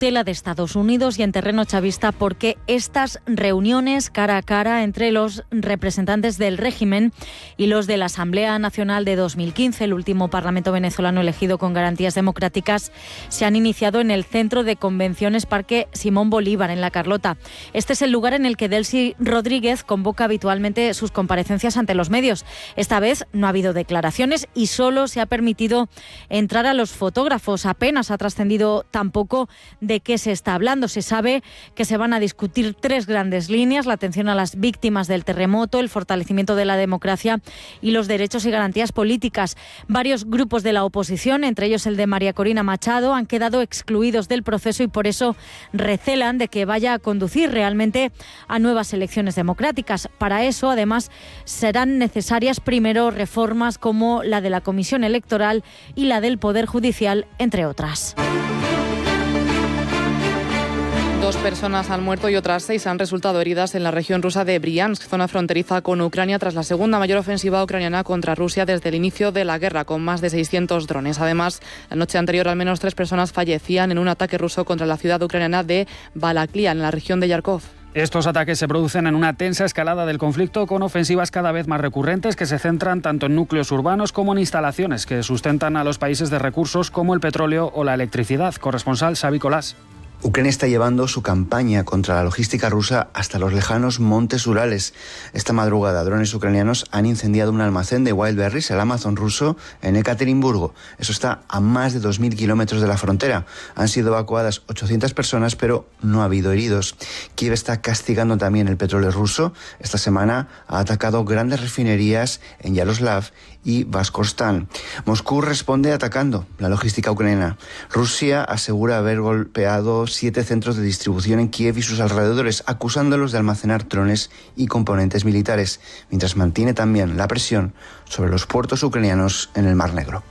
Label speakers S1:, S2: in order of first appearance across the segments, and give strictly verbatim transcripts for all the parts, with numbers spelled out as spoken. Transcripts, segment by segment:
S1: tutela de Estados Unidos y en terreno chavista porque estas reuniones cara a cara entre los representantes del régimen y los de la Asamblea Nacional de dos mil quince, el último parlamento venezolano elegido con garantías democráticas, se han iniciado en el Centro de Convenciones Parque Simón Bolívar, en La Carlota. Este es el lugar en el que Delcy Rodríguez convoca habitualmente sus comparecencias ante los medios. Esta vez no ha habido declaraciones y solo se ha permitido entrar a los fotógrafos. Apenas ha trascendido tampoco de qué se está hablando. Se sabe que se van a discutir tres grandes líneas: la atención a las víctimas del terremoto, el fortalecimiento de la democracia y los derechos y garantías políticas. Varios grupos de la oposición, entre ellos el de María Corina Machado, han quedado excluidos del proceso y por eso recelan de que vaya a conducir realmente a nuevas elecciones democráticas. Para eso, además, serán necesarias primero reformas como la de la Comisión Electoral y la del Poder Judicial, entre otras.
S2: Dos personas han muerto y otras seis han resultado heridas en la región rusa de Briansk, zona fronteriza con Ucrania, tras la segunda mayor ofensiva ucraniana contra Rusia desde el inicio de la guerra, con más de seiscientos drones. Además, la noche anterior al menos tres personas fallecían en un ataque ruso contra la ciudad ucraniana de Balaklia, en la región de Yarkov.
S3: Estos ataques se producen en una tensa escalada del conflicto, con ofensivas cada vez más recurrentes que se centran tanto en núcleos urbanos como en instalaciones que sustentan a los países de recursos como el petróleo o la electricidad. Corresponsal Xavi Colás.
S4: Ucrania está llevando su campaña contra la logística rusa hasta los lejanos montes Urales. Esta madrugada, drones ucranianos han incendiado un almacén de Wildberries, el Amazon ruso, en Ekaterimburgo. Eso está a más de dos mil kilómetros de la frontera. Han sido evacuadas ochocientas personas, pero no ha habido heridos. Kiev está castigando también el petróleo ruso. Esta semana ha atacado grandes refinerías en Yaroslav y Baskorstán. Moscú responde atacando la logística ucraniana. Rusia asegura haber golpeado siete centros de distribución en Kiev y sus alrededores, acusándolos de almacenar drones y componentes militares, mientras mantiene también la presión sobre los puertos ucranianos en el Mar Negro.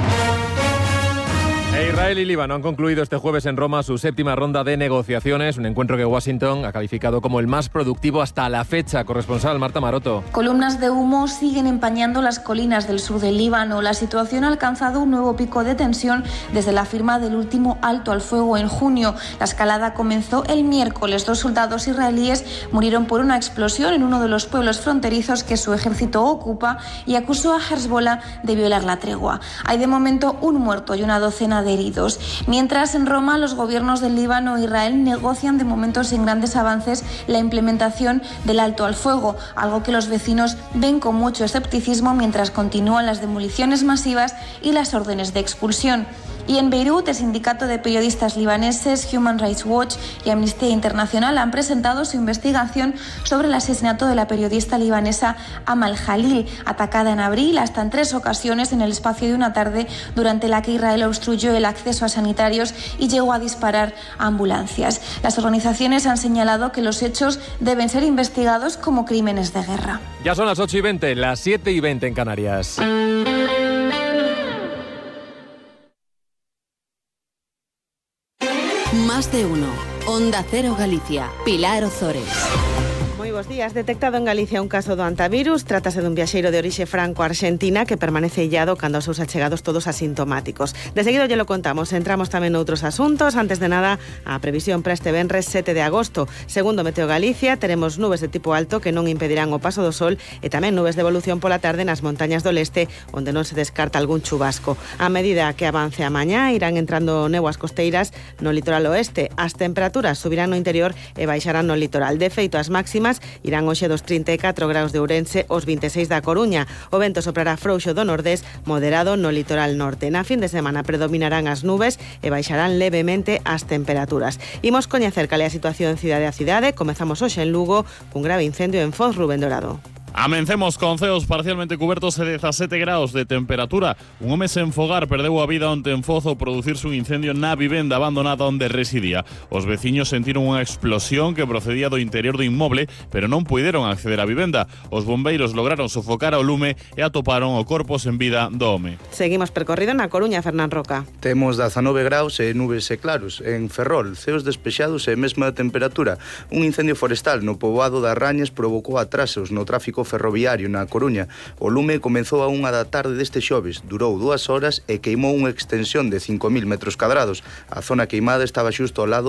S5: Israel y Líbano han concluido este jueves en Roma su séptima ronda de negociaciones, un encuentro que Washington ha calificado como el más productivo hasta la fecha. Corresponsal Marta Maroto.
S6: Columnas de humo siguen empañando las colinas del sur del Líbano. La situación ha alcanzado un nuevo pico de tensión desde la firma del último alto al fuego en junio. La escalada comenzó el miércoles. Dos soldados israelíes murieron por una explosión en uno de los pueblos fronterizos que su ejército ocupa y acusó a Hezbollah de violar la tregua. Hay de momento un muerto y una docena de heridos. Mientras, en Roma, los gobiernos del Líbano e Israel negocian de momento sin grandes avances la implementación del alto al fuego, algo que los vecinos ven con mucho escepticismo mientras continúan las demoliciones masivas y las órdenes de expulsión. Y en Beirut, el sindicato de periodistas libaneses Human Rights Watch y Amnistía Internacional han presentado su investigación sobre el asesinato de la periodista libanesa Amal Jalil, atacada en abril hasta en tres ocasiones en el espacio de una tarde, durante la que Israel obstruyó el acceso a sanitarios y llegó a disparar a ambulancias. Las organizaciones han señalado que los hechos deben ser investigados como crímenes de guerra.
S5: Ya son las ocho y veinte, las siete y veinte en Canarias.
S7: Más de uno. Onda Cero Galicia. Pilar Ozores.
S8: Moi bos días. Detectado en Galicia un caso do antivirus. Trátase dun viaxeiro de orixe franco-arxentina que permanece illado cando os seus achegados todos asintomáticos. De seguido lle lo contamos. Entramos tamén noutros asuntos. Antes de nada, a previsión para este venres sete de agosto. Segundo Meteo Galicia, teremos nubes de tipo alto que non impedirán o paso do sol e tamén nubes de evolución pola tarde nas montañas do leste, onde non se descarta algún chubasco. A medida que avance a mañá, irán entrando néboas costeiras no litoral oeste. As temperaturas subirán no interior e baixarán no litoral. De feito, as máximas irán hoxe dos trinta e catro graus de Ourense aos vinte e seis da Coruña. O vento soprará frouxo do nordés, moderado no litoral norte. Na fin de semana predominarán as nubes e baixarán levemente as temperaturas. Imos coñecer cal é a situación cidade a cidade. Comezamos hoxe en Lugo cun grave incendio en Foz, Rubén Dorado.
S9: Amencemos con ceos parcialmente cubertos e dezasete graus de temperatura. Un home sen fogar perdeu a vida onte en Foz ao producirse un incendio na vivenda abandonada onde residía. Os veciños sentiron unha explosión que procedía do interior do inmoble, pero non puideron acceder á vivenda. Os bombeiros lograron sofocar o lume e atoparon o corpo sen vida do home.
S8: Seguimos percorrido na Coruña, Fernán Roca.
S10: Temos dezanove graus e nubes e claros. En Ferrol, ceos despexados e mesma temperatura. Un incendio forestal no poboado das Rañes provocou atrasos no tráfico tráfico ferroviario na Coruña. O lume comezou a unha da tarde deste xoves, durou dúas horas e queimou unha extensión de cinco mil metros cadrados. A zona queimada estaba xusto ao lado